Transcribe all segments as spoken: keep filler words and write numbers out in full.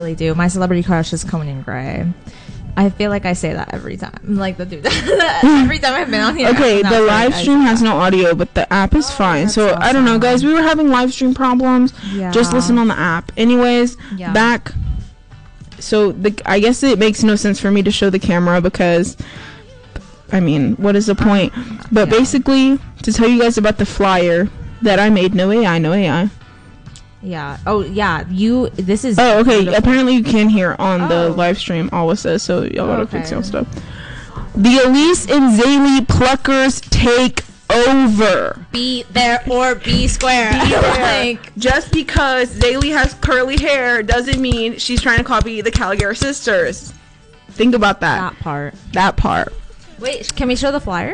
really do. My celebrity crush is Conan Gray. I feel like I say that every time. I'm like the dude that every time I've been on here. Okay, the live stream has no audio, but the app is oh, fine. So awesome. I don't know, guys. We were having live stream problems. Yeah. Just listen on the app. Anyways, yeah. back. So the I guess it makes no sense for me to show the camera because, I mean, what is the point? But yeah. basically, to tell you guys about the flyer that I made. No A I, no A I. Yeah. Oh, yeah. You. This is. Oh, okay. Beautiful. Apparently, you can hear on oh. the live stream. Always says so. Y'all gotta okay. fix your stuff. The Elise and Zaylee Pluckers take over. Be there or be square. Be like, just because Zaylee has curly hair doesn't mean she's trying to copy the Calgary sisters. Think about that. That part. That part. Wait. Can we show the flyer?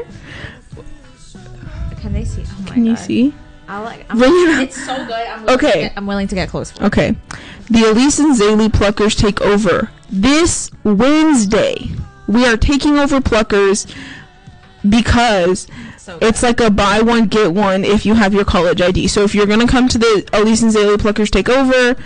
Can they see? Oh my can God. you see? I like. I'm, it's so good. I'm willing okay. To get, I'm willing to get close. For okay. The Elise and Zaylee Pluckers take over this Wednesday. We are taking over Pluckers because so it's like a buy one get one if you have your college I D. So if you're gonna come to the Elise and Zaylee Pluckers takeover,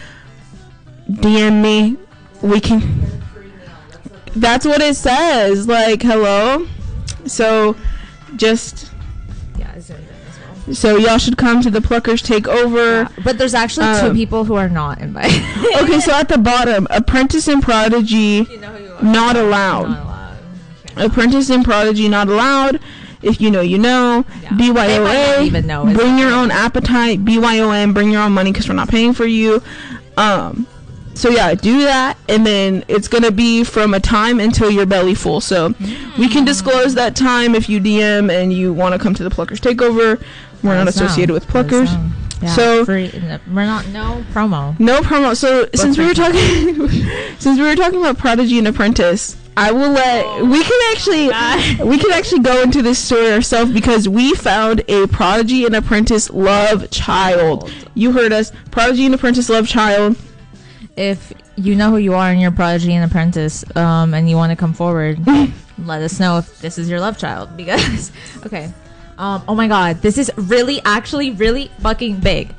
D M me. We can. That's what it says. Like, hello. So, just. Yeah, it's in. So y'all should come to the Pluckers takeover. Yeah, but there's actually um, two people who are not invited. Okay, so at the bottom, Apprentice and Prodigy, you know who you are. Not allowed. Not allowed. Apprentice and Prodigy not allowed. If you know, you know. Yeah. B Y O A, even know, bring your own appetite. B Y O M, bring your own money because we're not paying for you. Um, so yeah, do that, and then it's gonna be from a time until your belly full. So mm. we can disclose that time if you D M and you want to come to the Pluckers takeover. We're not associated with Pluckers. Yeah, so free, we're not no promo. No promo. So Book since we were talking since we were talking about Prodigy and Apprentice, I will let oh, we can actually God. we can actually go into this story ourselves because we found a Prodigy and Apprentice love child. You heard us. Prodigy and Apprentice love child. If you know who you are and you're Prodigy and Apprentice, um, and you want to come forward, let us know if this is your love child because okay. Um, oh my God, this is really, actually, really fucking big.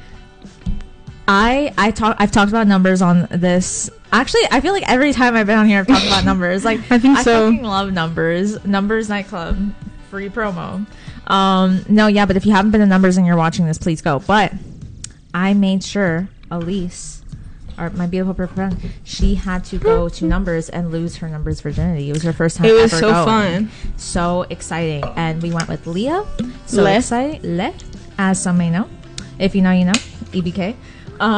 I I talk I've talked about numbers on this. Actually, I feel like every time I've been on here, I've talked about numbers. Like I think I so. I fucking love numbers. Numbers nightclub, free promo. Um, no, yeah, but if you haven't been to Numbers and you're watching this, please go. But I made sure Elise, or my beautiful friend, she had to go to Numbers and lose her Numbers virginity. It was her first time. It was ever so going. fun, so exciting, and we went with Leah. So Le. excited, Le, as some may know. If you know, you know. E B K. Uh,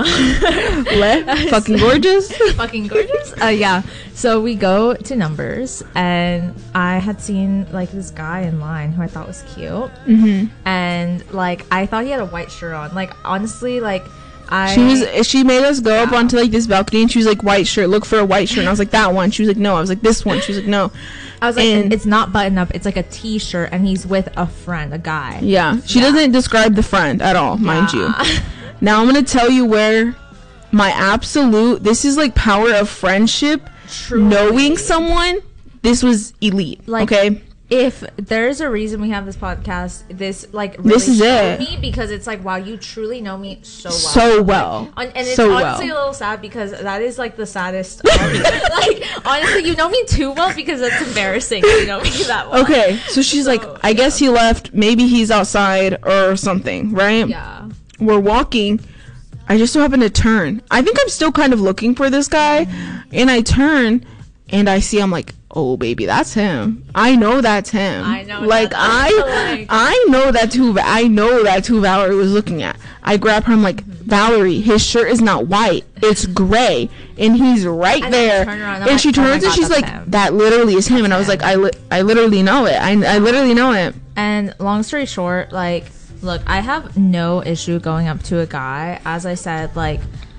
Le, fucking gorgeous, fucking gorgeous. Uh, yeah. So we go to Numbers, and I had seen like this guy in line who I thought was cute, mm-hmm. and like I thought he had a white shirt on. Like honestly, like. I, she was. She made us go yeah. up onto like this balcony, and she was like, "White shirt. Look for a white shirt." And I was like, "That one." She was like, "No." I was like, "This one." She was like, "No." I was like, and "It's not button up. It's like a T-shirt, and he's with a friend, a guy." Yeah, she yeah. doesn't describe the friend at all, mind yeah. you. Now I'm gonna tell you where my absolute. This is like power of friendship. Truly. Knowing someone. This was elite. Like, okay. If there's a reason we have this podcast, this like really this is it. Me because it's like wow, you truly know me so well, so well, like, and it's so honestly well. a little sad because that is like the saddest. Like honestly, you know me too well because it's embarrassing. You know me that well. Okay, so she's so, like, I yeah. guess he left. Maybe he's outside or something, right? Yeah. We're walking. I just so happen to turn. I think I'm still kind of looking for this guy, mm-hmm. and I turn, and I see. I'm like. Oh baby, that's him. I know that's him. I know. Like I, like. I know that's who. I know that's who Valerie was looking at. I grab her. I'm like, Valerie, his shirt is not white. It's gray, and he's right and there. And, and like, she turns oh and God, she's like, him. That literally is him. That's and I was him. like, I, li- I literally know it. I, I literally know it. And long story short, like, look, I have no issue going up to a guy. As I said, like.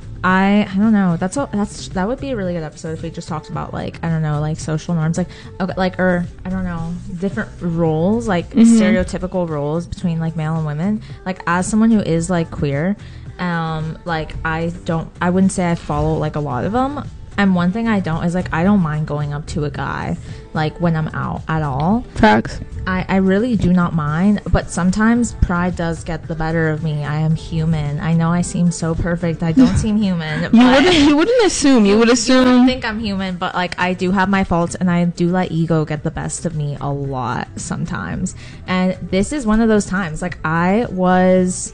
I I don't know. That's a, that's that would be a really good episode if we just talked about like I don't know like social norms like okay, like or I don't know different roles like mm-hmm. stereotypical roles between like male and women. Like as someone who is like queer, um, like I don't I wouldn't say I follow like a lot of them. And one thing I don't is like I don't mind going up to a guy like when I'm out at all. Facts. I, I really do not mind, but sometimes pride does get the better of me. I am human. I know I seem so perfect. I don't seem human. you wouldn't you wouldn't assume. You would assume. You would think I'm human, but like I do have my faults, and I do let ego get the best of me a lot sometimes. And this is one of those times. Like I was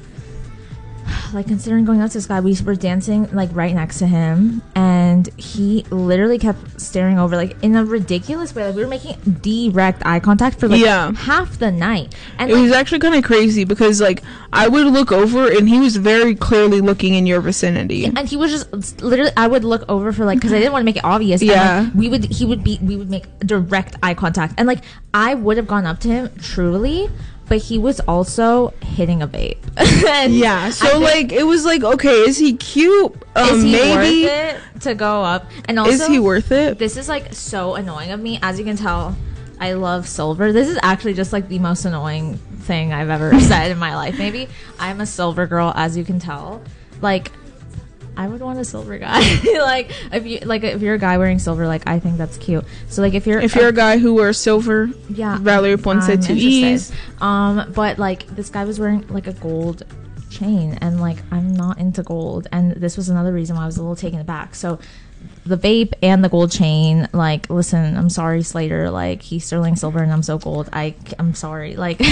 like considering going out to this guy. We were dancing like right next to him, and he literally kept staring over like in a ridiculous way. Like we were making direct eye contact for like yeah. half the night, and it like, was actually kind of crazy because like I would look over and he was very clearly looking in your vicinity, and he was just literally I would look over for like because I didn't want to make it obvious. Yeah, and, like, we would he would be we would make direct eye contact, and like I would have gone up to him truly. But he was also hitting a vape. yeah, so like it was like, okay, is he cute? Um, is he maybe worth it to go up? And also, is he worth it? This is like so annoying of me. As you can tell, I love silver. This is actually just like the most annoying thing I've ever said in my life. Maybe I'm a silver girl, as you can tell. Like, I would want a silver guy. like if you like if you're a guy wearing silver, like I think that's cute. So like if you're if you're a, a guy who wears silver, yeah, Valerie Ponce to ease. Um, but like this guy was wearing like a gold chain, and like I'm not into gold, and this was another reason why I was a little taken aback. So the vape and the gold chain, like listen, I'm sorry, Slater. Like he's sterling silver and I'm so gold. I I'm sorry. Like.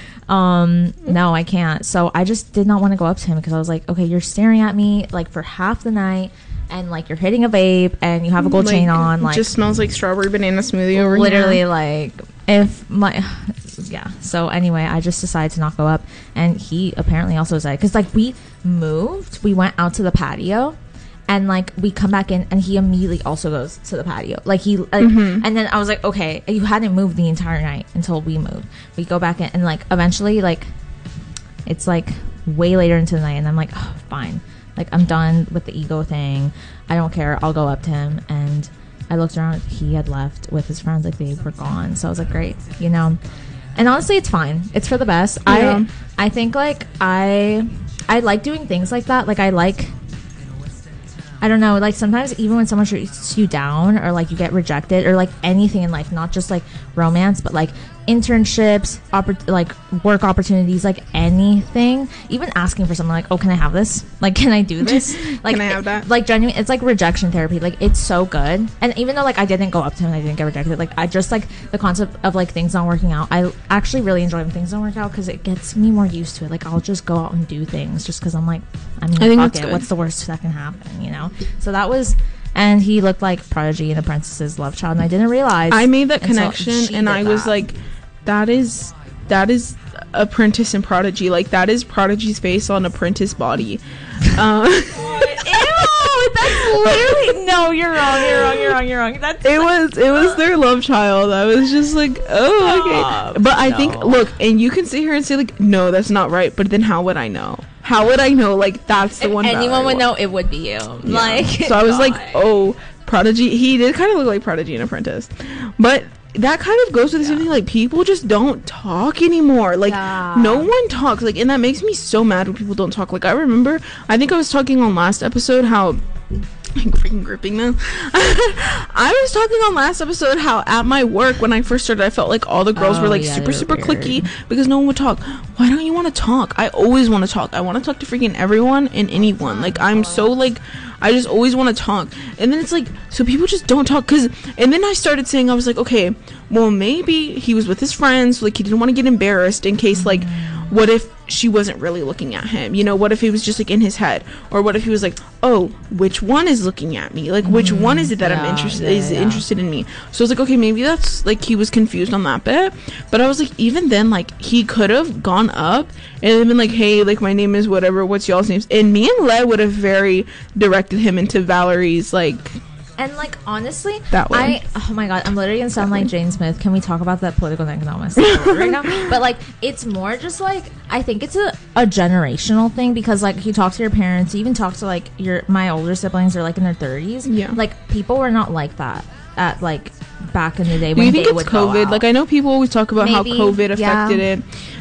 Um, no, I can't. So I just did not want to go up to him because I was like, okay, you're staring at me like for half the night, and like you're hitting a vape and you have a gold like, chain on. Like, it just smells like strawberry banana smoothie over literally, here. Literally, like if my yeah. So anyway, I just decided to not go up, and he apparently also decided because like we moved, we went out to the patio. And like we come back in, and he immediately also goes to the patio. Like he, like, mm-hmm. and then I was like, okay, you hadn't moved the entire night until we moved. We go back in, and like eventually, like it's like way later into the night, and I'm like, oh, fine, like I'm done with the ego thing. I don't care. I'll go up to him, and I looked around. He had left with his friends. Like they were gone. So I was like, great, you know. And honestly, it's fine. It's for the best. Yeah. I, I think like I, I like doing things like that. Like I like. I don't know, like sometimes even when someone shoots you down or like you get rejected or like anything in life, not just like romance, but like internships, oppor- like work opportunities, like anything, even asking for something like, oh, can I have this? Like, can I do this? Like, can I have that? It, like genuine, it's like rejection therapy. Like it's so good. And even though like I didn't go up to him and I didn't get rejected, like I just like the concept of like things not working out. I actually really enjoy when things don't work out because it gets me more used to it. Like I'll just go out and do things just because I'm like, I mean, I fuck it. What's the worst that can happen? You know? So that was, and he looked like Prodigy and Apprentice's love child, and I didn't realize. I made that connection, and I was that. like, that is that is Apprentice and Prodigy. Like that is Prodigy's face on Apprentice body. Uh, Ew, that's literally no. You're wrong. You're wrong. You're wrong. You're wrong. That's it was it was their love child. I was just like, oh, okay. Oh, but I no. think look, and you can sit here and say like, no, that's not right. But then how would I know? How would I know? Like that's the if one. Anyone would know, it would be you. Yeah. Like so, I was God. like, oh, Prodigy. He did kind of look like Prodigy and Apprentice, but that kind of goes to the yeah. same thing. Like people just don't talk anymore. Like yeah. no one talks. Like, and that makes me so mad when people don't talk. Like I remember, I think I was talking on last episode how. I'm freaking gripping them. I was talking on last episode how at my work when I first started I felt like all the girls oh, were like yeah, super super weird. cliquey because no one would talk. Why don't you want to talk? I always want to talk. I want to talk to freaking everyone and anyone. Like I'm so like I just always want to talk. And then it's like so people just don't talk cuz and then I started saying I was like okay, well maybe he was with his friends, like he didn't want to get embarrassed in case like what if she wasn't really looking at him? You know, what if he was just like in his head? Or what if he was like, oh, which one is looking at me? Like, which mm, one is it that yeah, I'm interested yeah, is yeah. interested in me? So I was like, okay, maybe that's like he was confused on that bit. But I was like, even then, like he could have gone up and been like, hey, like my name is whatever, what's y'all's names? And me and Le would have very directed him into Valerie's like. And like honestly, that way. I oh my god, I'm literally gonna sound like Jane Smith. Can we talk about that political and economics right now? But like, it's more just like I think it's a, a generational thing because like you talk to your parents, you even talk to like your my older siblings are like in their thirties. Yeah, like people were not like that at like back in the day. Do when you think they it's would COVID? Go like I know people always talk about Maybe, how COVID affected yeah. it.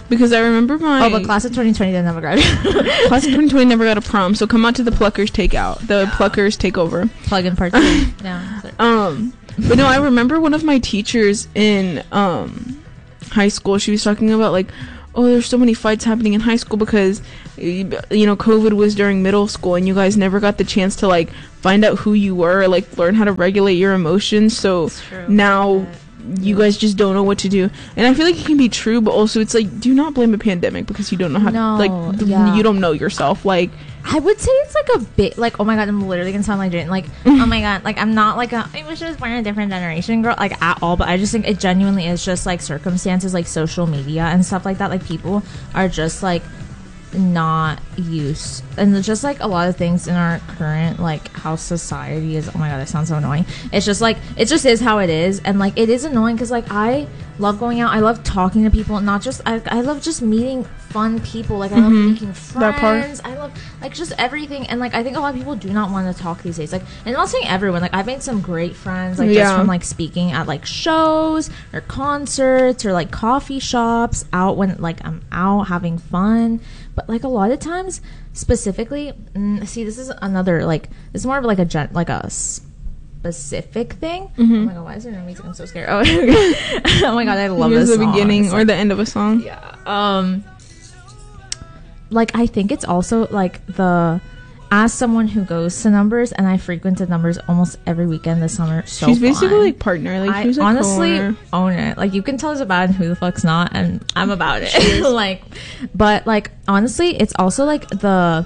Because I remember my... Oh, but class of twenty twenty didn't never graduate. Class of twenty twenty never got a prom, so come out to the Pluckers takeout. The yeah. Pluckers takeover. Plug-in part two. Yeah. Um, but no, I remember one of my teachers in um high school, she was talking about, like, oh, there's so many fights happening in high school because, you know, COVID was during middle school and you guys never got the chance to, like, find out who you were, like, learn how to regulate your emotions. So now you guys just don't know what to do. And I feel like it can be true, but also it's like, do not blame a pandemic because you don't know how no, to, like, yeah. you don't know yourself. Like, I would say it's like a bit like, oh my god, I'm literally gonna sound like Jane. Like, oh my god, like I'm not like a I wish I was born in a different generation girl, like at all. But I just think it genuinely is just like circumstances, like social media and stuff like that. Like people are just like not used, and it's just like a lot of things in our current like how society is. Oh my god, that sounds so annoying. It's just like it just is how it is, and like it is annoying because like I love going out, I love talking to people, not just I, I love just meeting fun people, like I love mm-hmm. making friends, I love like just everything. And like I think a lot of people do not want to talk these days, like, and I'm not saying everyone, like I've made some great friends like yeah. just from like speaking at like shows or concerts or like coffee shops out when like I'm out having fun. But like a lot of times specifically mm, see this is another like this is more of like a gen- like a specific thing. Mm-hmm. Oh my god, why is there no music? I'm so scared. Oh, oh my god, I love this the song. beginning it's or like, the end of a song. Yeah. Um like I think it's also like the as someone who goes to Numbers, and I frequented Numbers almost every weekend this summer. So she's basically fun. like partner. Like I she's like honestly co-owner. own it. Like you can tell us about who the fuck's not, and I'm about it. Like, but like honestly, it's also like the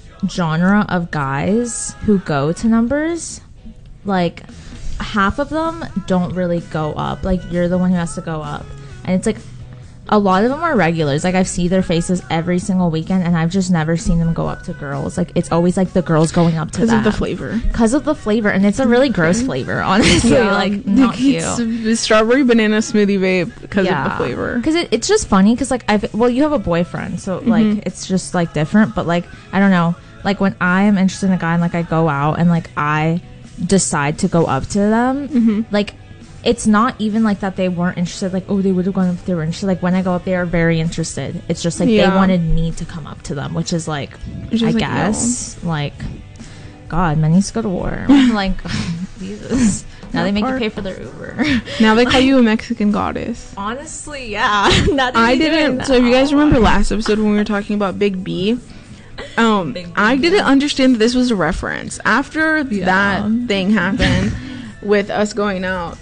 genre of guys who go to Numbers. Like half of them don't really go up. Like you're the one who has to go up, and it's like. A lot of them are regulars. Like, I see their faces every single weekend, and I've just never seen them go up to girls. Like, it's always, like, the girls going up to them. Because of the flavor. Because of the flavor. And it's a really gross flavor, honestly. Yeah. Like, not cute. It's strawberry banana smoothie vape because yeah. of the flavor. Because it, it's just funny because, like, I've... Well, you have a boyfriend, so, like, mm-hmm. it's just, like, different. But, like, I don't know. Like, when I am interested in a guy and, like, I go out and, like, I decide to go up to them, mm-hmm. like... It's not even like that they weren't interested, like, oh, they would have gone up if they were interested. Like, when I go up, they are very interested. It's just, like, yeah. they wanted me to come up to them, which is, like, I like, guess, no. like, God, men need to go to war. Like, Jesus. Now they make part. you pay for their Uber. Now they call you a Mexican goddess. Honestly, yeah. I didn't, so if you guys remember last episode when we were talking about Big B, um, Big B, I didn't yeah. understand that this was a reference. After yeah. that thing happened with us going out,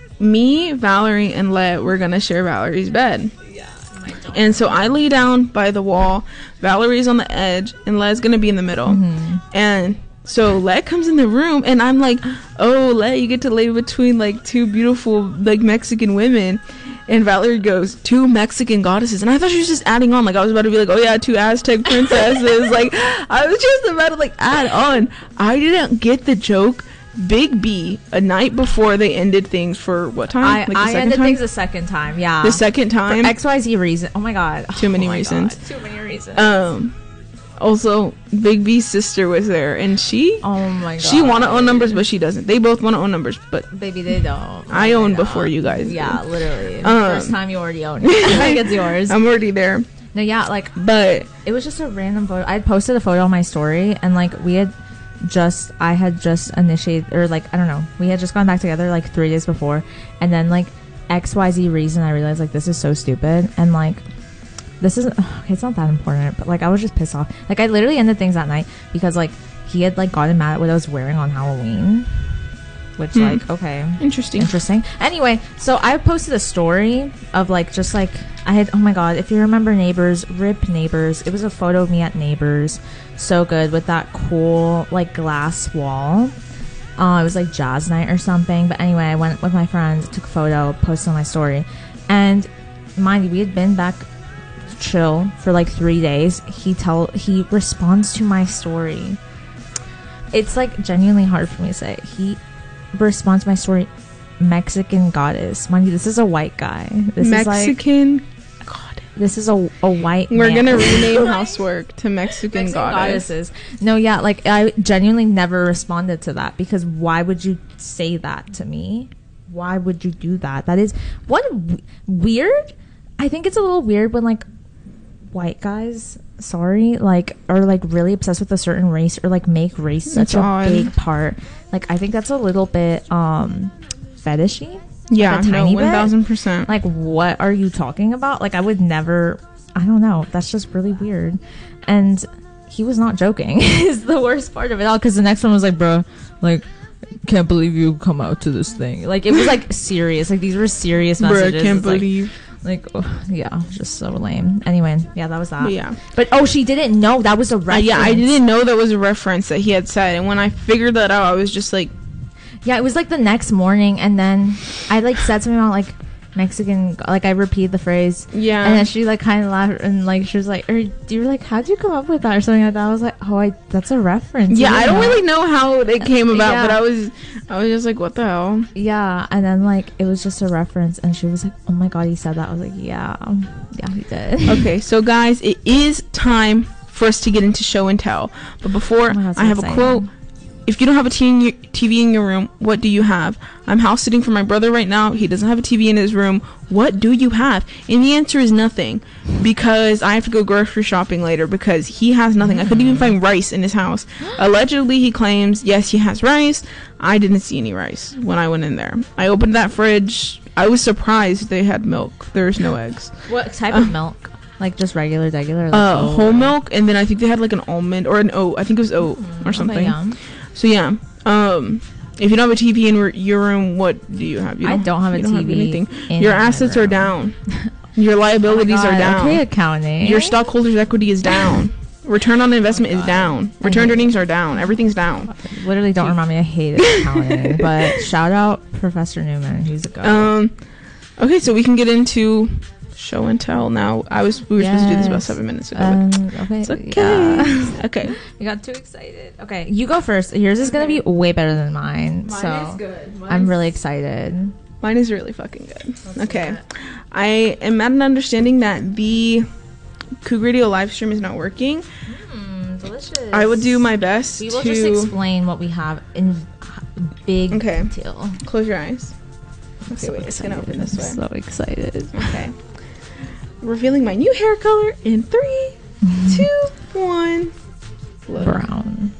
me, Valerie, and Let were gonna share Valerie's bed. Yeah. And so I lay down by the wall. Valerie's on the edge, and Let's gonna be in the middle. Mm-hmm. And so Let comes in the room, and I'm like, "Oh, Let, you get to lay between like two beautiful like Mexican women." And Valerie goes, two Mexican goddesses. And I thought she was just adding on. Like, I was about to be like, oh, yeah, two Aztec princesses. Like, I was just about to, like, add on. I didn't get the joke. Big B, a night before they ended things for what time? I, like I ended time? things the second time, yeah. The second time? For X Y Z reason. Oh, my God. Too many oh reasons. God. Too many reasons. Um... Also, Big B's sister was there, and she oh my god, she want to own Numbers, but she doesn't. They both want to own Numbers, but baby, they don't. I own before you guys. Yeah, do. literally. Um, First time you already own it. Like it's yours. I'm already there. No, yeah, like, but it was just a random photo. I had posted a photo on my story, and like we had just, I had just initiated, or like I don't know, we had just gone back together like three days before, and then like X Y Z reason, I realized like this is so stupid, and like. This isn't okay, it's not that important, but like I was just pissed off. Like I literally ended things that night because like he had like gotten mad at what I was wearing on Halloween. Which hmm. like okay. Interesting. Interesting. Anyway, so I posted a story of like just like I had oh my god, if you remember Neighbors, rip Neighbors. It was a photo of me at Neighbors. So good with that cool like glass wall. Uh, it was like jazz night or something. But anyway, I went with my friends, took a photo, posted on my story. And mind you, we had been back chill for like three days. He tell he responds to my story. It's like genuinely hard for me to say. He responds to my story, Mexican goddess. Mind you, this is a white guy. This Mexican is like, goddess. This is a a white. We're man. gonna rename Housework to Mexican, Mexican goddess. goddesses. No, yeah, like I genuinely never responded to that because why would you say that to me? Why would you do that? That is what w- weird. I think it's a little weird when like. white guys, sorry, like are like really obsessed with a certain race or like make race such That's a odd. big part. Like I think that's a little bit um fetishy. Yeah, like no, one thousand percent. Like, what are you talking about? Like, I would never. I don't know. That's just really weird. And he was not joking. Is the worst part of it all, because the next one was like, bro, like, can't believe you come out to this thing. Like, it was like serious. Like, these were serious messages. Bro, can't it's believe. Like, like oh, yeah, just so lame. Anyway, yeah, that was that. But yeah. But oh, she didn't know that was a reference. Uh, yeah, I didn't know that was a reference that he had said, and when I figured that out, I was just like, yeah, it was like the next morning, and then I like said something about like Mexican, like I repeated the phrase, yeah, and then she like kind of laughed, and like she was like, or you were like, how'd you come up with that or something like that? I was like, oh, I that's a reference. Yeah, I don't know. really know how it came about, yeah. but I was I was just like, what the hell? Yeah, and then like it was just a reference, and she was like, oh my god, he said that. I was like, yeah, yeah, he did. Okay, so guys, it is time for us to get into show and tell, but before oh god, so I have exciting. a quote. If you don't have a T V in your room, what do you have? I'm house sitting for my brother right now. He doesn't have a T V in his room. What do you have? And the answer is nothing, because I have to go grocery shopping later because he has nothing. I couldn't even find rice in his house. Allegedly, he claims, yes, he has rice. I didn't see any rice when I went in there. I opened that fridge. I was surprised they had milk. There's no eggs. What type uh, of milk? Like just regular, regular? Like uh, whole milk, and then I think they had like an almond or an oat. I think it was oat mm, or something. Okay, so yeah, um, if you don't have a T V in re- your room, what do you have? You don't, I don't have a don't T V. Have anything. Your assets are down. Your liabilities oh are down. Okay, accounting. Your stockholders' equity is down. Return on investment oh is down. Returned earnings are down. Everything's down. Literally, don't remind me. I hate accounting. But shout out Professor Newman. He's a god. Um, okay, so we can get into show and tell now. I was we were yes. supposed to do this about seven minutes ago. Um, okay. It's okay. Yeah. Okay. You got too excited. Okay, you go first. Yours is okay. gonna be way better than mine. Mine so is good. Mine's, I'm really excited. Mine is really fucking good. Let's okay. I am at an understanding that the Coug Radio live stream is not working. Mm, delicious. I will do my best. We will to just explain what we have in big okay. detail. Close your eyes. I'm okay, so wait. excited. It's gonna open this way. So excited. Okay. Revealing my new hair color in three, two, one. Look. Brown.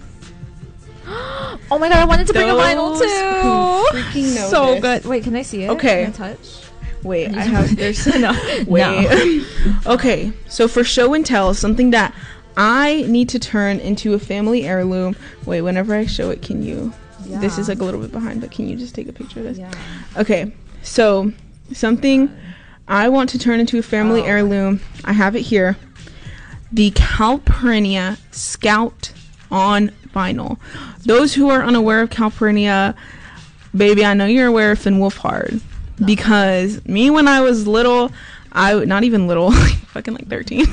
Oh my god, I wanted to bring Those a vinyl too. Freaking know so this. good. Wait, can I see it? Okay. Can I touch? Wait, I have there's no. Wait. No. Okay, so for show and tell, something that I need to turn into a family heirloom. Wait, whenever I show it, can you? Yeah. This is like a little bit behind, but can you just take a picture of this? Yeah. Okay, so something I want to turn into a family oh. heirloom. I have it here. The Calpurnia Scout on vinyl. Those who are unaware of Calpurnia, baby, I know you're aware of Finn Wolfhard. No. Because me, when I was little, I not even little, fucking like thirteen.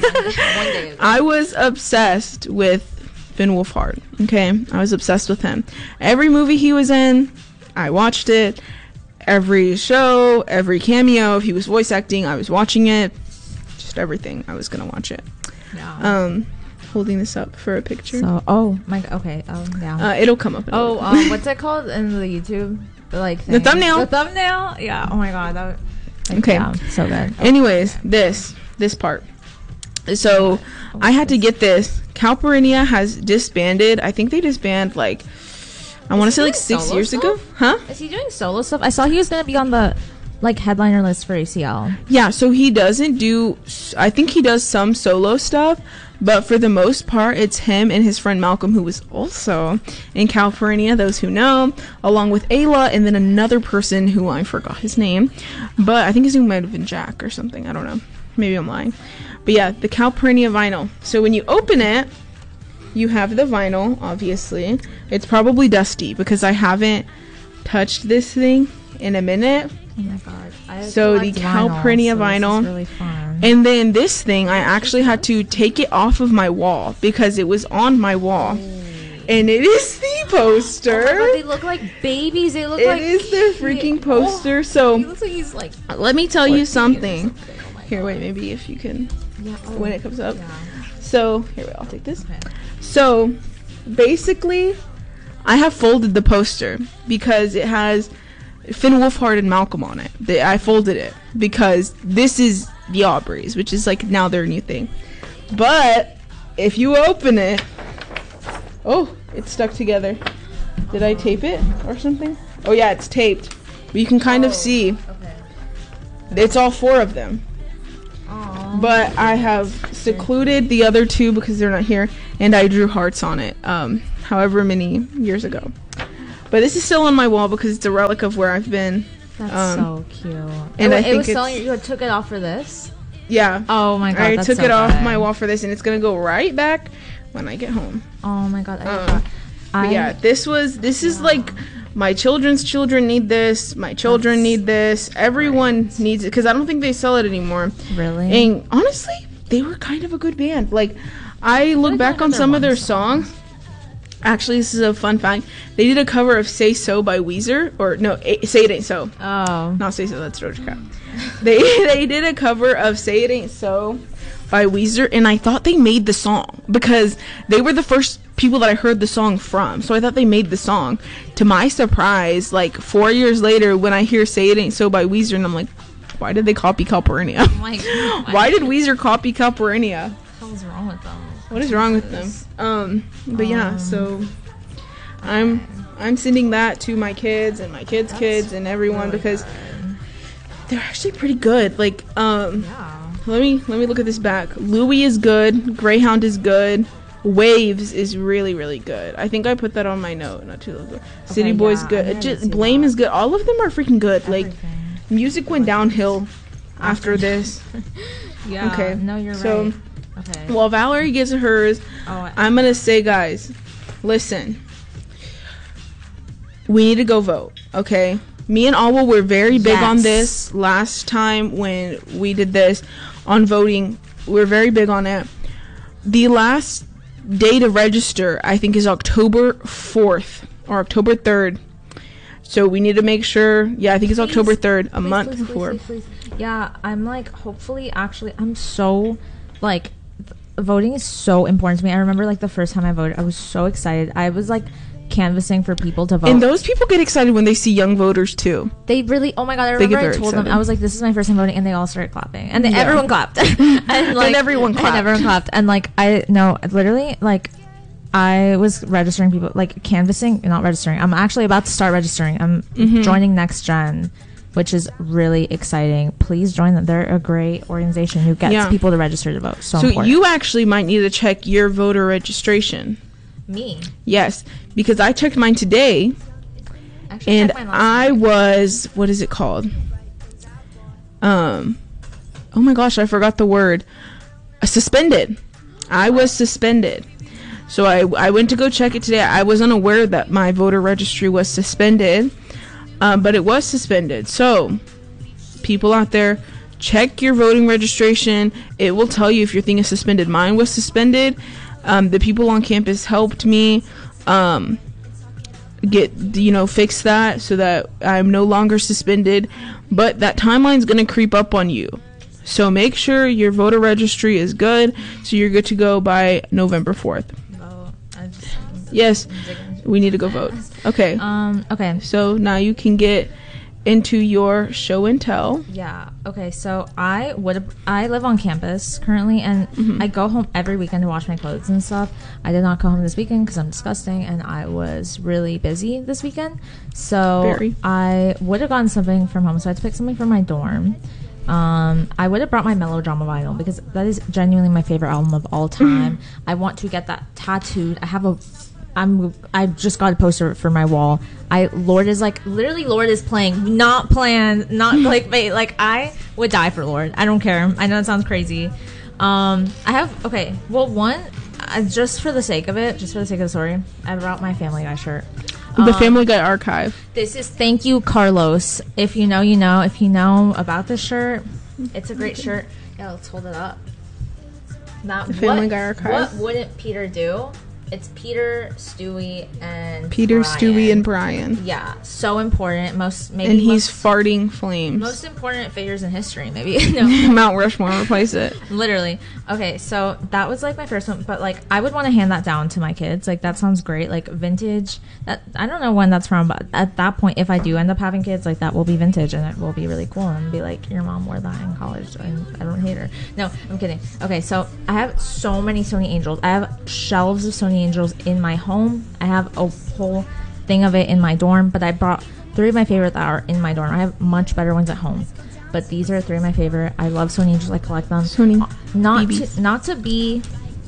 I was obsessed with Finn Wolfhard. Okay, I was obsessed with him. Every movie he was in, I watched it. Every show, every cameo, if he was voice acting, I was watching it. Just everything, I was gonna watch it. Yeah. Um, holding this up for a picture. So, oh my, okay, oh yeah. Uh, it'll come up. Oh, um, what's it called in the YouTube? The, like thing. The thumbnail. The thumbnail. Yeah. Oh my god. That. Like, okay. Yeah, so good. Oh, Anyways, okay. this this part. So oh, I had this? to get this. Calpurnia has disbanded. I think they disbanded like. I want to say like six years stuff? ago. Huh? Is he doing solo stuff? I saw he was going to be on the like headliner list for A C L. Yeah, so he doesn't do, I think he does some solo stuff, but for the most part, it's him and his friend Malcolm, who was also in Calpurnia, those who know, along with Ayla, and then another person who I forgot his name, but I think his name might have been Jack or something. I don't know. Maybe I'm lying. But yeah, the Calpurnia vinyl. So when you open it, you have the vinyl, obviously. It's probably dusty because I haven't touched this thing in a minute. Oh my god. I so the Calpurnia vinyl. So really fun. And then this thing, I actually had to take it off of my wall because it was on my wall. Ooh. And it is the poster. Oh my god, they look like babies. They look it like... It is the freaking poster. Oh, so, he looks like he's like... Let me tell you something. something. Oh here, wait, maybe if you can... Yeah, oh, when it comes up. Yeah. So, here, wait, I'll take this. Okay. So, basically, I have folded the poster because it has Finn Wolfhard and Malcolm on it. I folded it because this is the Aubreys, which is like now their new thing. But if you open it, oh, it's stuck together. Did I tape it or something? Oh yeah, it's taped. But you can kind oh, of see. Okay. It's all four of them. Aww. But I have secluded the other two because they're not here, and I drew hearts on it. Um, however many years ago. But this is still on my wall because it's a relic of where I've been. That's um, so cute. And it, I it think was selling. You took it off for this? Yeah. Oh my god. I that's took so it good. off my wall for this, and it's gonna go right back when I get home. Oh my god. I uh, I, yeah, this was. This yeah. is like my children's children need this. My children that's need this. Everyone right. needs it because I don't think they sell it anymore. Really? And honestly, they were kind of a good band. Like, I look like back on some of their songs. songs. Actually, this is a fun fact. They did a cover of "Say So" by Weezer, or no, "Say It Ain't So." Oh, not "Say So." That's Doja Cat. they they did a cover of "Say It Ain't So" by Weezer, and I thought they made the song because they were the first people that I heard the song from. So I thought they made the song. To my surprise, like four years later, when I hear "Say It Ain't So" by Weezer, and I'm like, why did they copy Calpurnia? Oh my God. Why did Weezer copy Calpurnia? What was wrong with them? What is wrong with them? Um, but um, yeah, so I'm I'm sending that to my kids and my kids' kids and everyone really because good. They're actually pretty good. Like, um, yeah. let me let me look at this back. Louis is good. Greyhound is good. Waves is really really good. I think I put that on my note not too long ago. Okay, City Boy's yeah, good. Just Blame that. Is good. All of them are freaking good. Everything. Like, music went downhill after this. Yeah. Okay. No, you're so, right. Okay. Well, Valerie gets hers. Oh, I- I'm gonna say, guys, listen. We need to go vote, okay? Me and Alwa were very big yes. on this last time when we did this on voting. We we're very big on it. The last day to register, I think, is October fourth or October third. So we need to make sure. Yeah, I think it's please, October third, a please, month please, before. Please, please, please. Yeah, I'm like, hopefully, actually, I'm so like. Voting is so important to me. I remember like the first time I voted, I was so excited. I was like canvassing for people to vote. And those people get excited when they see young voters too. They really, oh my god, I remember I told excited. them, I was like, this is my first time voting, and they all started clapping. And they, yeah. everyone clapped. and, like, and everyone clapped. And everyone clapped. And like, I, no, literally, like, I was registering people, like canvassing, not registering. I'm actually about to start registering. I'm mm-hmm. joining Next Gen, which is really exciting. Please join them. They're a great organization who gets yeah. people to register to vote. So, so important. You actually might need to check your voter registration. Me? Yes, because I checked mine today, actually, and I week. was, what is it called? Um, oh my gosh, I forgot the word. Uh, suspended. I was suspended. So I, I went to go check it today. I was unaware that my voter registry was suspended. Um, but it was suspended. So, people out there, check your voting registration. It will tell you if your thing is suspended. Mine was suspended. Um, the people on campus helped me um, get, you know, fix that so that I'm no longer suspended. But that timeline's going to creep up on you. So, make sure your voter registry is good so you're good to go by November fourth. Oh, I just, yes. We need to go vote. Okay. Um. Okay. So now you can get into your show and tell. Yeah. Okay. So I would. I live on campus currently, and mm-hmm. I go home every weekend to wash my clothes and stuff. I did not go home this weekend because I'm disgusting, and I was really busy this weekend. So Very. I would have gotten something from home. So I had to pick something from my dorm. Um, I would have brought my Melodrama vinyl because that is genuinely my favorite album of all time. I want to get that tattooed. I have a. I'm. I just got a poster for my wall. I Lord is like literally Lord is playing, not planned, not clickbait. Like I would die for Lord. I don't care. I know it sounds crazy. Um, I have okay. Well, one uh, just for the sake of it, just for the sake of the story, I brought my Family Guy shirt. The um, Family Guy archive. This is thank you, Carlos. If you know, you know. If you know about this shirt, it's a great shirt. Yeah, let's hold it up. That the Family what, Guy archive. What wouldn't Peter do? it's Peter, Stewie, and Peter, Brian. Stewie, and Brian. Yeah, so important. Most maybe and he's most, farting flames. Most important figures in history, maybe. No. Mount Rushmore, replace it. Literally. Okay, so that was like my first one, but like I would want to hand that down to my kids. Like that sounds great. Like vintage. That I don't know when that's from, but at that point, if I do end up having kids, like that will be vintage, and it will be really cool, and be like, your mom wore that in college, and I don't hate her. No, I'm kidding. Okay, so I have so many Sony Angels. I have shelves of Sony Angels in my home. I have a whole thing of it in my dorm, but I brought three of my favorite that are in my dorm. I have much better ones at home, but these are three of my favorite. I love Sony Angels. I collect them. Sony not to, not to be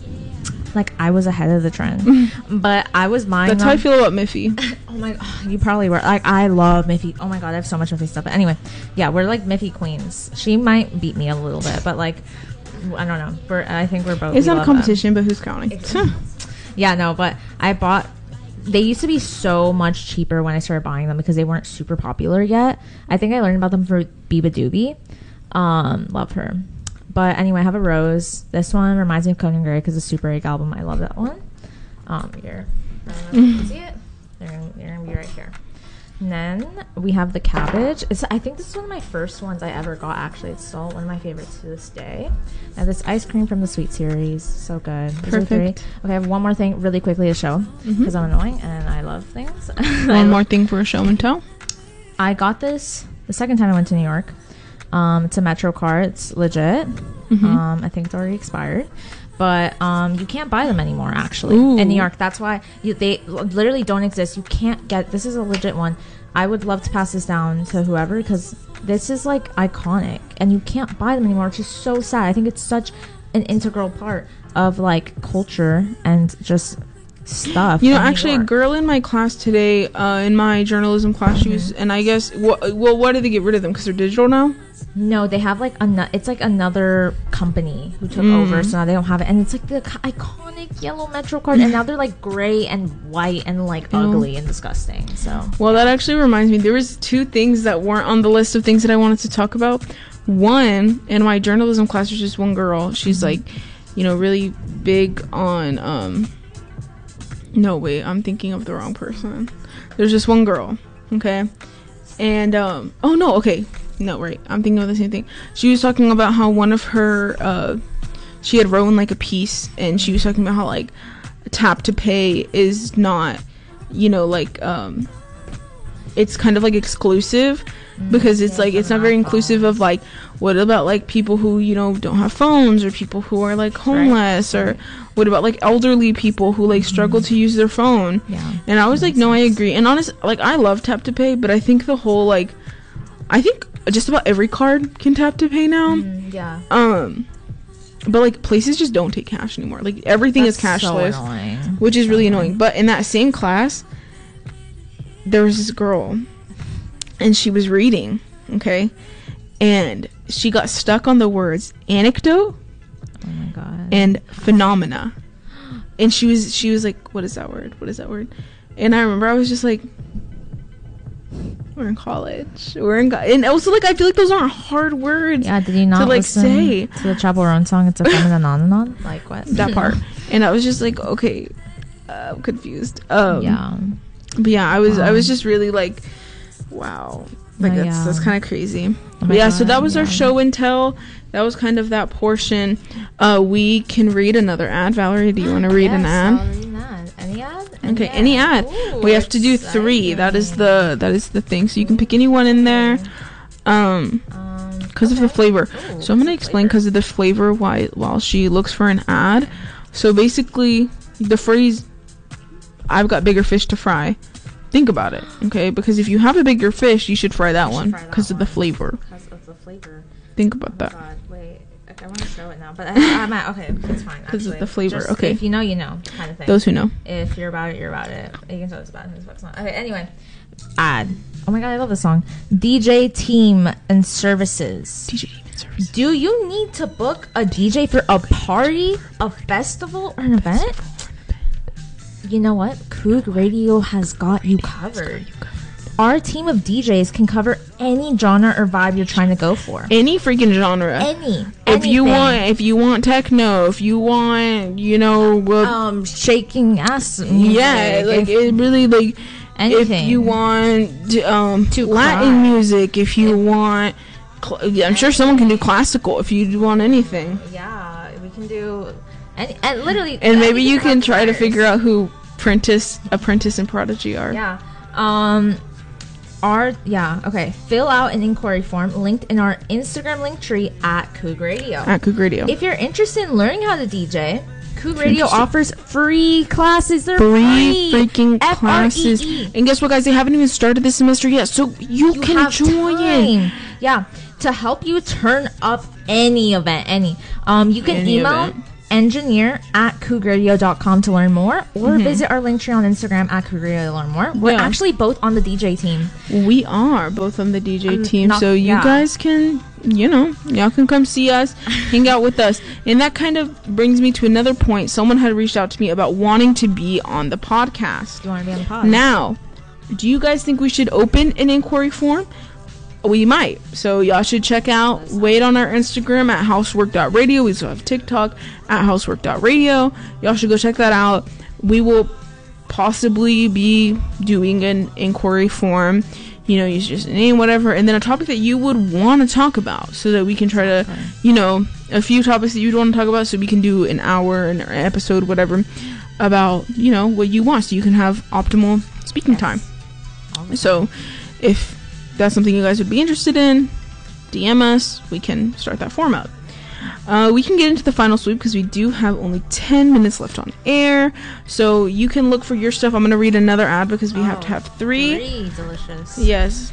like I was ahead of the trend, but I was buying That's them. how I feel about Miffy. Oh my god, you probably were. Like I love Miffy. Oh my god, I have so much Miffy stuff. But anyway, yeah, we're like Miffy queens. She might beat me a little bit, but like I don't know. We're I think we're both. It's not a competition, them. But who's counting? Yeah, no, but I bought. They used to be so much cheaper when I started buying them because they weren't super popular yet. I think I learned about them for Biba Doobie. Um, love her. But anyway, I have a rose. This one reminds me of Conan Gray because it's a Super eight album. I love that one. Um, here. I don't know if you can see it. They're, they're going to be right here. And then we have the cabbage. It's, I think this is one of my first ones I ever got, actually. It's still one of my favorites to this day. I have this ice cream from the Sweet series. So good. Perfect. Okay, I have one more thing really quickly to show because mm-hmm. I'm annoying and I love things. One more thing for a show and tell. I got this the second time I went to New York. Um, it's a Metro card. It's legit. Mm-hmm. Um, I think it's already expired. But um, you can't buy them anymore, actually, Ooh. in New York. That's why you, they literally don't exist. You can't get... This is a legit one. I would love to pass this down to whoever because this is, like, iconic. And you can't buy them anymore, which is so sad. I think it's such an integral part of, like, culture and just stuff. You know, actually, a girl in my class today, uh, in my journalism class, mm-hmm. she was... And I guess... Wh- well, why did they get rid of them? Because they're digital now? No, they have like a it's like another company who took mm. over, so now they don't have it, and it's like the iconic yellow Metro card, and now they're like gray and white and like mm. ugly and disgusting. So, well, that actually reminds me, there was two things that weren't on the list of things that I wanted to talk about. One, in my journalism class, there's just one girl. She's mm-hmm. like, you know, really big on. um No, wait, I'm thinking of the wrong person. There's just one girl, okay, and um oh no, okay. No, right. I'm thinking of the same thing. She was talking about how one of her, uh, she had written like a piece, and she was talking about how like tap to pay is not, you know, like um, it's kind of like exclusive mm-hmm. because it's yeah, like it's not very inclusive of like what about like people who you know don't have phones or people who are like homeless right. or what about like elderly people who like struggle mm-hmm. to use their phone? Yeah. And I was like, no, I agree. And honest, like I love tap to pay, but I think the whole like, I think. Just about every card can tap to pay now. Mm, yeah. Um, but like places just don't take cash anymore. Like everything That's is cashless, so annoying. which is so really annoying. annoying. But in that same class, there was this girl, and she was reading, okay, and she got stuck on the words anecdote oh my God. and phenomena, and she was she was like, "What is that word? What is that word?" And I remember I was just like. We're in college. We're in, co- and also like I feel like those aren't hard words. Yeah, did you not to like listen say to the Chaperone song? It's a phenomenon. Like what? That part, and I was just like, okay, uh, I'm confused. Um, yeah, but yeah, I was, um, I was just really like, wow, like uh, that's yeah. that's kind of crazy. Oh but yeah, God, so that was yeah. our show and tell. That was kind of that portion. Uh, we can read another ad. Valerie, do you want to read yes, an ad? I'll read an ad. Any ad? Any Okay, ad? any ad. Ooh, we have to do exciting. three. That is the that is the thing. So you can pick any one in there. Um, because um, okay. of the flavor. Ooh, so I'm gonna explain because of the flavor why while she looks for an ad. So basically, the phrase "I've got bigger fish to fry." Think about it, okay? Because if you have a bigger fish, you should fry that should one because of the flavor. Because of the flavor. Think about oh that. God, wait. I want to show it now, but I, I'm at, okay, it's fine. Because of the flavor, Just, okay. If you know, you know, kind of thing. Those who know. If you're about it, you're about it. You can tell it's about it, it's not. Okay, anyway. Ad. Oh my God, I love this song. D J Team and Services. D J Team and Services. Do you need to book a D J for a party, a festival, or an event? You know what? Coog Radio has got you covered. our team of D Js can cover any genre or vibe you're trying to go for. Any freaking genre. Any. If anything. you want, if you want techno, if you want, you know, uh, um, shaking ass. Music, yeah, like it really like. Anything. If you want um, to Latin cry. music, if you if want, cl- I'm sure someone can do classical. If you want anything. Yeah, we can do. And, and literally, and maybe you can try to figure out who Prentice, Apprentice, and Prodigy are. Yeah. Um. Our yeah. Okay. Fill out an inquiry form linked in our Instagram link tree at Coog Radio. At Coog Radio. If you're interested in learning how to D J, Coog Radio offers free classes. They're free, free. freaking F R E E classes. And guess what, guys? They haven't even started this semester yet, so you, you can join. Time. Yeah. To help you turn up any event, any. Um. You can any email. Event. engineer at coog radio dot com to learn more, or mm-hmm. visit our link tree on Instagram at Coog Radio to learn more. We're yeah. actually both on the D J team. We are both on the D J um, team, not, so you yeah. guys can, you know, y'all can come see us, hang out with us. And that kind of brings me to another point. Someone had reached out to me about wanting to be on the podcast. You want to be on the pod? Now, do you guys think we should open an inquiry form? We might. So y'all should check out, wait on our Instagram at housework dot radio. We also have TikTok at housework dot radio. Y'all should go check that out. We will possibly be doing an inquiry form. You know, use just a name, whatever, and then a topic that you would want to talk about, so that we can try to, okay. you know, a few topics that you'd want to talk about, so we can do an hour, an episode, whatever, about, you know, what you want, so you can have optimal speaking yes. time. Okay. So, if that's something you guys would be interested in, D M us. We can start that form up. Uh, we can get into the final sweep because we do have only ten minutes left on air. So you can look for your stuff. I'm going to read another ad because we oh, have to have three. Three delicious. Yes.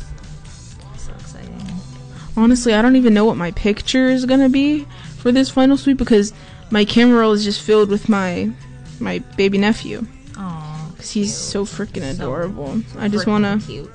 So exciting. Honestly, I don't even know what my picture is going to be for this final sweep because my camera roll is just filled with my my baby nephew. Aww. Because he's so freaking adorable. So I just want to...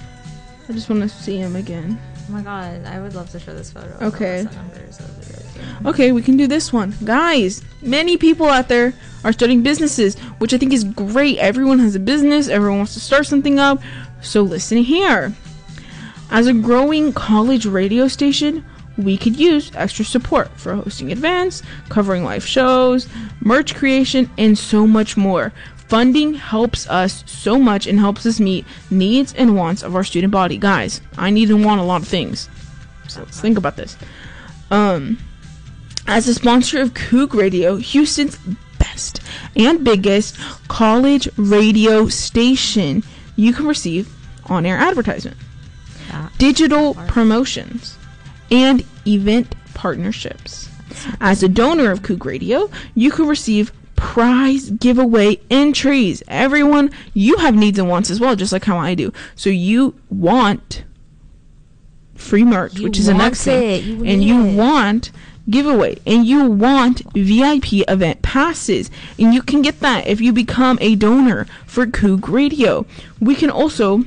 I just want to see him again. Oh my god, I would love to show this photo. Okay. Okay, we can do this one. Guys, many people out there are starting businesses, which I think is great. Everyone has a business. Everyone wants to start something up. So listen here. As a growing college radio station, we could use extra support for hosting events, covering live shows, merch creation, and so much more. Funding helps us so much and helps us meet needs and wants of our student body. Guys, I need and want a lot of things. So let's think about this. Um, as a sponsor of Coog Radio, Houston's best and biggest college radio station, you can receive on-air advertisement, digital promotions, and event partnerships. As a donor of Coog Radio, you can receive prize giveaway entries. Everyone, you have needs and wants as well, just like how I do. So you want free merch, you which is the next thing, you and you it. want giveaway, and you want V I P event passes, and you can get that if you become a donor for Coog Radio. We can also,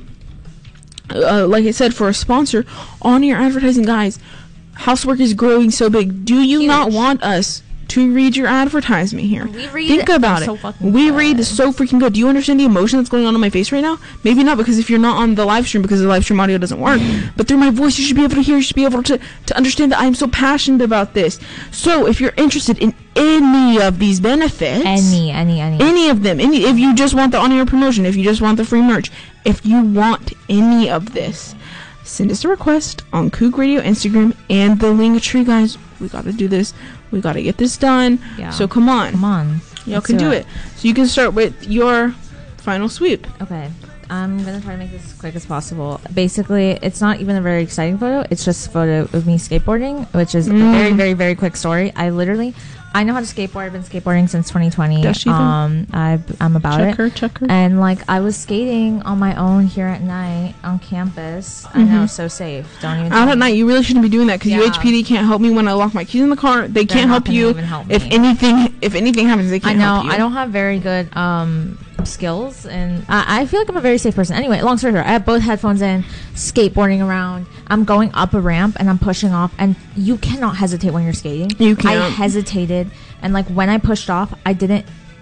uh, like I said, for a sponsor on your advertising, guys. Housework is growing so big. Do you Huge. not want us to read your advertisement here? We read Think about it. So we good. read so freaking good. Do you understand the emotion that's going on in my face right now? Maybe not, because if you're not on the live stream, because the live stream audio doesn't work. But through my voice, you should be able to hear. You should be able to, to understand that I am so passionate about this. So if you're interested in any of these benefits, any, any, any, any of them, any, if you just want the on-air promotion, if you just want the free merch, if you want any of this, send us a request on Coog Radio Instagram and the link tree, guys. We got to do this. We got to get this done. Yeah. So come on. Come on. Y'all Let's can do it. it. So you can start with your final sweep. Okay. I'm going to try to make this as quick as possible. Basically, it's not even a very exciting photo. It's just a photo of me skateboarding, which is mm. a very, very, very quick story. I literally... I know how to skateboard. I've been skateboarding since twenty twenty. Does she um, I, I'm about check it. Her, check her. And like I was skating on my own here at night on campus. Mm-hmm. I know, so safe. Don't even. Out at night, you really shouldn't be doing that because yeah. U H P D can't help me when I lock my keys in the car. They They're can't help you. Help if anything, if anything happens, they can't I know. help you. I don't have very good um, skills, and I, I feel like I'm a very safe person. Anyway, long story short, I have both headphones in, skateboarding around. I'm going up a ramp and I'm pushing off, and you cannot hesitate when you're skating. You can't. I hesitated, and like when I pushed off, I didn't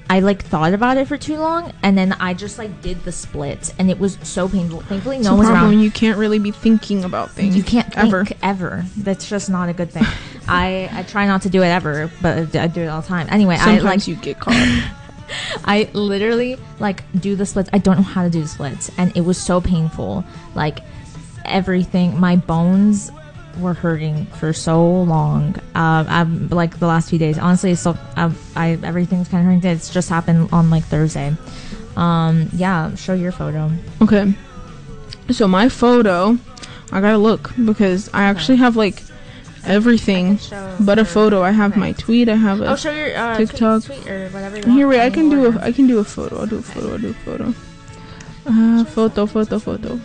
I like thought about it for too long, and then I just like did the splits, and it was so painful. Thankfully, no one's around. You can't really be thinking about things. You can't think ever. ever. That's just not a good thing. I I try not to do it ever, but I do it all the time. Anyway, sometimes I like you get caught. I literally like do the splits. I don't know how to do the splits, and it was so painful. Like everything, my bones were hurting for so long. Uh, I'm like the last few days. Honestly, so I, I everything's kind of hurting. It's just happened on like Thursday. Um, yeah, show your photo. Okay. So my photo, I gotta look because I actually have like everything but a photo. I have okay. my tweet. I have a oh, show your uh, TikTok. Tweet, tweet or whatever. You Here, want. wait. I can do a. I can do a photo. I'll do a photo. I'll do a photo. Uh, photo, photo, photo.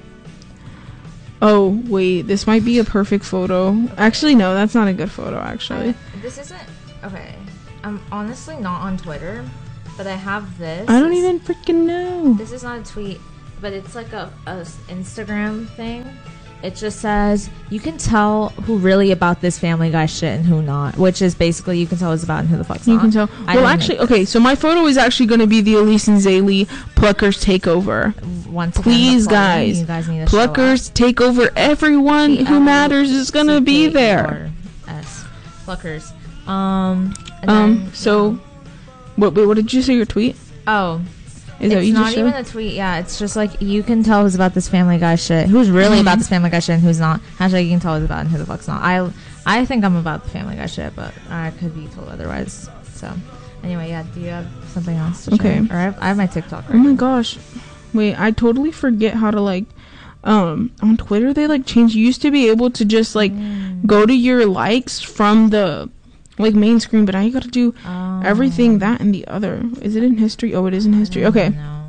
Oh, wait, this might be a perfect photo. Actually, no, that's not a good photo, actually. Uh, this isn't... Okay. I'm honestly not on Twitter, but I have this. I don't even freaking know. This is not a tweet, but it's like a, a Instagram thing. It just says, you can tell who really about this Family Guy shit and who not, which is basically you can tell who's about and who the fuck's you not. You can tell. I well, actually, okay, so my photo is actually going to be the Elise and Zaylee Pluckers Takeover. Once Please, guys, you guys need to Pluckers take over. Everyone P- who matters is going to be there. S. Pluckers. Um, and um then, so, yeah. what, wait, what did you say your tweet? Oh, Is it's you not even a tweet. Yeah, it's just like you can tell who's about this Family Guy shit, who's really mm-hmm. about this Family Guy shit, and who's not. Hashtag you can tell who's about and who the fuck's not. I I think I'm about the Family Guy shit, but I could be told otherwise. So anyway, yeah. Do you have something else to okay. share? Or I have, I have my TikTok. Right oh my now. gosh, wait! I totally forget how to like. Um, on Twitter they like changed. You used to be able to just like mm. go to your likes from the. Like main screen, but now you gotta do oh. everything that and the other. Is it in history? Oh, it is in history. Okay. No,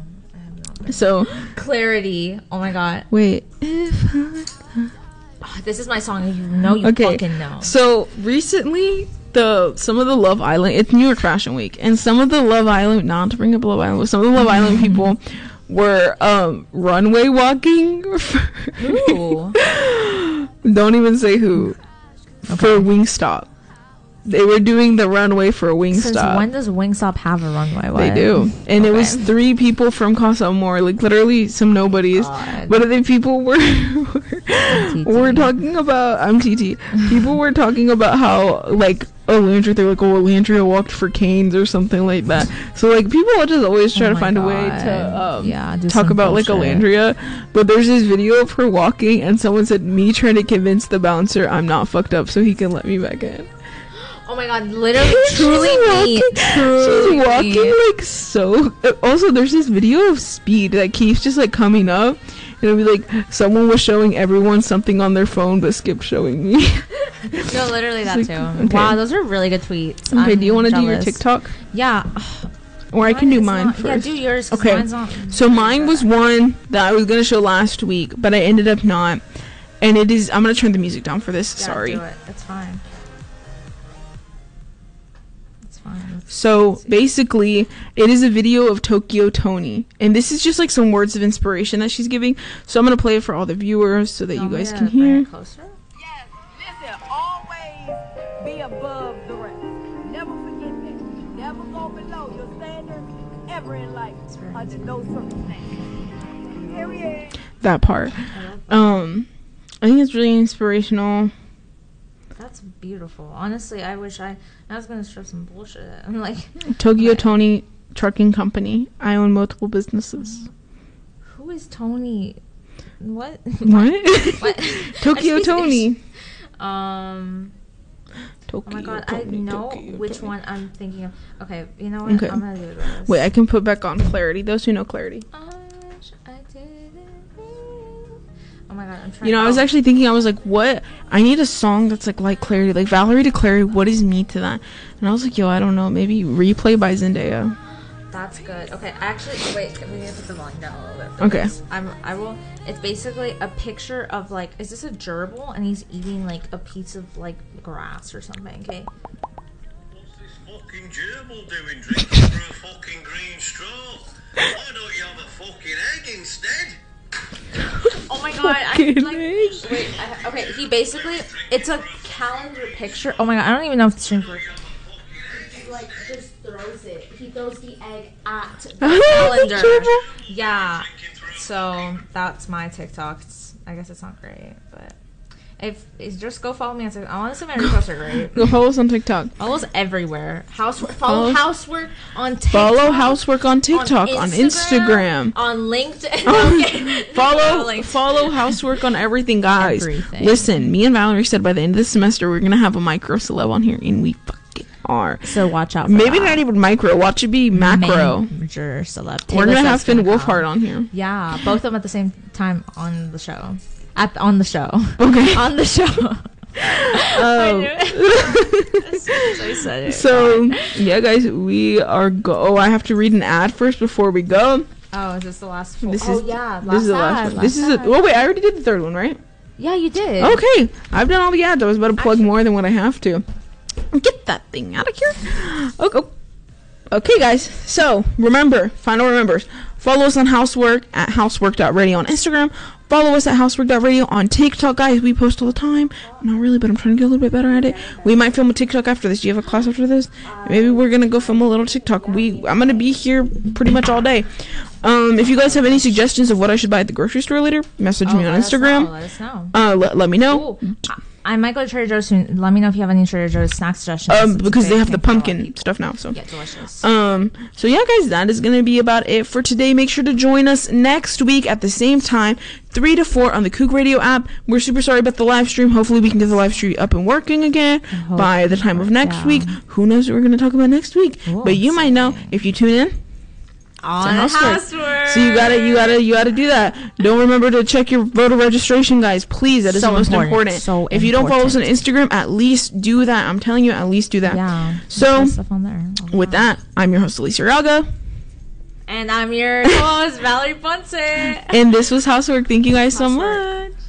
so Clarity. Oh my god. Wait. Oh, this is my song. You know you okay. fucking know. So recently, the some of the Love Island. It's New York Fashion Week, and some of the Love Island. Not to bring up Love Island, but some of the Love Island people were um runway walking. Who? Don't even say who. Okay. For Wingstop. They were doing the runway for Wingstop. Since when does Wingstop have a runway? What? They do. And okay. It was three people from Casa Amor, like literally some nobodies. God. But the people were were, were talking about I'm T T. People were talking about how like Alandria, they're like, oh, Alandria walked for canes or something like that. So like people just always try oh to find God. a way to um, yeah, talk about bullshit. like Alandria. But there's this video of her walking, and someone said, me trying to convince the bouncer I'm not fucked up so he can let me back in. Oh my god, literally, truly me. Truly She's walking me. like so. Also, there's this video of Speed that keeps just like coming up. And it'll be like someone was showing everyone something on their phone, but skipped showing me. No, literally that like, too. Okay. Wow, those are really good tweets. Okay, I'm do you want to do your TikTok? Yeah. Or mine I can do mine not, first. Yeah, do yours. Okay. Mine's not so mine was one that I was gonna show last week, but I ended up not. And it is. I'm gonna turn the music down for this. Yeah, Sorry. Do it. It's fine. So basically, it is a video of Tokyo Toni, and this is just like some words of inspiration that she's giving. So I'm gonna play it for all the viewers so that you guys can hear. Yes, listen, always be above the rest. Never forget that. Never go below your standards ever in life under no circumstances. Period. That part. Um, I think it's really inspirational. That's beautiful. Honestly, I wish I... I was going to strip some bullshit. I'm like... Tokyo okay. Toni Trucking Company. I own multiple businesses. Who is Tony? What? What? What? Tokyo Toni. Um... Tokyo, oh my god, Toni, I know Tokyo, which Toni. one I'm thinking of. Okay, you know what? Okay. I'm going to do this. Wait, I can put back on Clarity. Those who know Clarity. Uh, I did. Oh my god, I'm trying. You know, I was actually thinking, I was like, what? I need a song that's like like Clarity, like Valerie to Clarity. What is me to that? And I was like, yo, I don't know, maybe Replay by Zendaya. That's good. Okay, actually, wait, we need to put the volume down a little bit. Okay. This. I'm. I will. It's basically a picture of like, is this a gerbil? And he's eating like a piece of like grass or something. Okay. What's this fucking gerbil doing, drinking through a fucking green straw? Why don't you have a fucking egg instead? Oh my god, I like wait, I, okay, he basically it's a calendar picture. Oh my god, I don't even know if the stream's working. like just throws it. He throws the egg at the calendar. Yeah. So that's my TikTok. It's, I guess it's not great, but if it's just go follow me on TikTok. Honestly, my reposts are great. Go follow us on TikTok. Follow us everywhere. Housework. Follow, follow Housework on TikTok. Follow Housework on TikTok, on Instagram, on, Instagram. on LinkedIn. Okay. follow no, follow Housework on everything, guys. Everything. Listen, me and Valerie said by the end of the semester we're gonna have a micro celeb on here, and we fucking are. So watch out. For Maybe that. not even micro. Watch it be macro. Major celeb. We're gonna have Finn Wolfhard on here. Yeah, both of them at the same time on the show. At the, on the show. Okay. On the show. Oh. As soon as I said it. So, yeah, guys, we are go. Oh, I have to read an ad first before we go. Oh, is this the last one? This oh, is, yeah. Last this is the last ad, one. last This is a, oh, wait, I already did the third one, right? Yeah, you did. Okay. I've done all the ads. I was about to plug Actually, more than what I have to. Get that thing out of here. Okay. Okay, guys. So, remember, final remembers. Follow us on Housework at housework dot radio on Instagram. Follow us at housework dot radio on TikTok, guys. We post all the time. Not really, but I'm trying to get a little bit better at it. We might film a TikTok after this. Do you have a class after this? Maybe we're gonna go film a little TikTok. We I'm gonna be here pretty much all day. Um, if you guys have any suggestions of what I should buy at the grocery store later, message oh, me on let Instagram. Us know, let us know. Uh, let, let me know. Ooh. I might go to Trader Joe's soon. Let me know if you have any Trader Joe's snack suggestions. Um, because they have the pumpkin stuff now, so. Yeah, delicious. Um, so yeah, guys, that is gonna be about it for today. Make sure to join us next week at the same time, three to four on the Kook Radio app. We're super sorry about the live stream. Hopefully we can get the live stream up and working again by the time of next yeah. week. Who knows what we're gonna talk about next week? Ooh, but you might know if you tune in. On housework. housework. So you gotta, you gotta, you gotta do that. Don't remember to check your voter registration, guys. Please, that is so the most important. important. So if you don't follow us on Instagram, at least do that. I'm telling you, at least do that. Yeah. So stuff on there. with that, I'm your host Alicia Raga, and I'm your host Valerie Ponce. And this was Housework. Thank you guys housework. so much.